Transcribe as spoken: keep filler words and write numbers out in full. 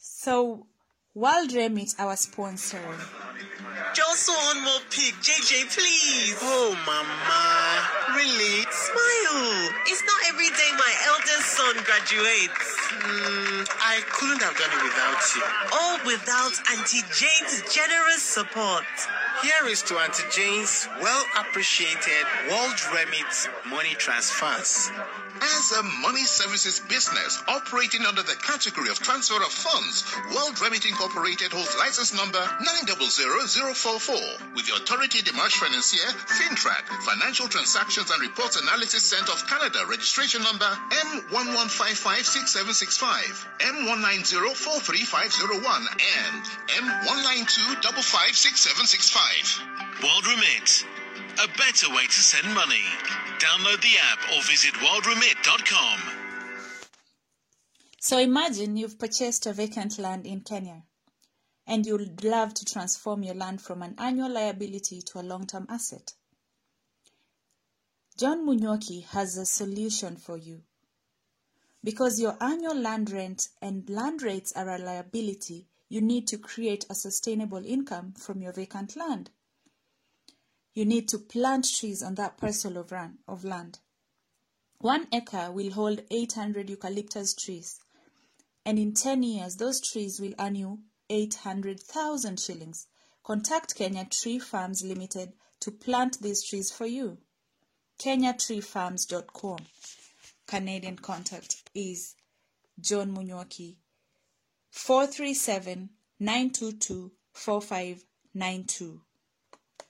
So, World Remit, our sponsor. Just one more pic, J J, please. Oh, Mama, really? Smile. It's not every day my eldest son graduates. Mm, I couldn't have done it without you. All without Auntie Jane's generous support. Here is to Auntie Jane's well-appreciated World Remit money transfers. As a money services business operating under the category of transfer of funds, World Remit Incorporated holds license number nine zero zero zero four four with the Autorité des Marchés Financiers, FINTRAC, Financial Transactions and Reports Analysis Center of Canada, registration number M one one five five six seven six five, M one nine zero four three five zero one, and M one nine two five five six seven six five. World Remit, a better way to send money. Download the app or visit world remit dot com. So imagine you've purchased a vacant land in Kenya and you'd love to transform your land from an annual liability to a long-term asset. John Munyuoki has a solution for you. Because your annual land rent and land rates are a liability, you need to create a sustainable income from your vacant land. You need to plant trees on that parcel of, run, of land. One acre will hold eight hundred eucalyptus trees, and in ten years, those trees will earn you eight hundred thousand shillings. Contact Kenya Tree Farms Limited to plant these trees for you. kenya tree farms dot com. Canadian contact is John Munyuoki, four three seven, nine two two, four five nine two.